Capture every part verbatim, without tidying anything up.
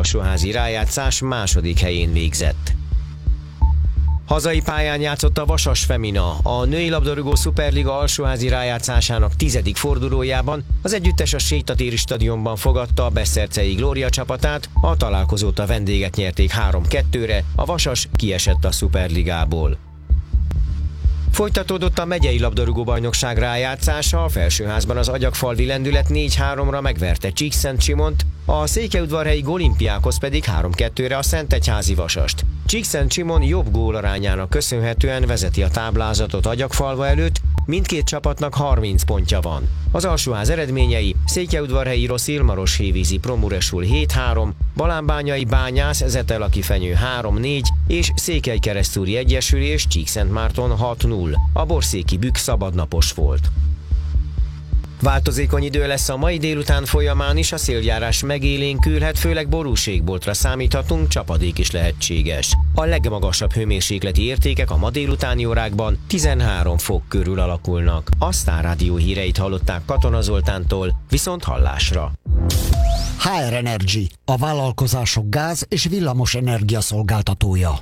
alsóházi rájátszás második helyén végzett. Hazai pályán játszott a Vasas Femina. A női labdarúgó szuperliga alsóházi rájátszásának tizedik fordulójában az együttes a Sétatéri stadionban fogadta a Besztercei Glória csapatát, a találkozót a vendégek nyerték három kettőre, a Vasas kiesett a szuperligából. Folytatódott a megyei labdarúgó-bajnokság rájátszása, a Felsőházban az Agyagfalvi Lendület négy háromra megverte Csíkszentsimont, a Székelyudvarhelyi Olimpiákhoz pedig három kettőre a Szentegyházi Vasast. Csíkszentsimon jobb gólarányának köszönhetően vezeti a táblázatot Agyagfalva előtt, mindkét csapatnak harminc pontja van. Az alsóház eredményei: Székelyudvarhelyi Rossz Ilmaros Hévízi Promuresul hét három, Balánbányai Bányász Zetelaki Fenyő három négy és Székelykeresztúri Egyesülés Csíkszentmárton hat null. A borszéki Bükk szabadnapos volt. Változékony idő lesz a mai délután folyamán is, a széljárás megélénkülhet, főleg borúségboltra számíthatunk, csapadék is lehetséges. A legmagasabb hőmérsékleti értékek a ma délutáni órákban tizenhárom fok körül alakulnak. A Sztár Rádió híreit hallották Katona Zoltántól, viszont hallásra. há er Energy, a vállalkozások gáz- és villamos energia szolgáltatója.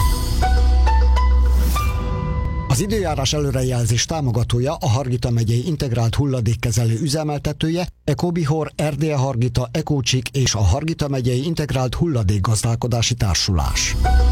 Az időjárás előrejelzés támogatója a Hargita megyei integrált hulladékkezelő üzemeltetője, Ecobihor, Erdélye Hargita, Ecócsik és a Hargita megyei integrált hulladékgazdálkodási társulás.